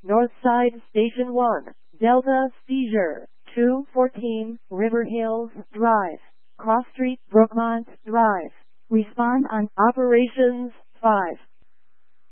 Northside Station 1, Delta Seizure, 214, River Hills Drive, Cross Street, Brookmont Drive. Respond on Operations 5.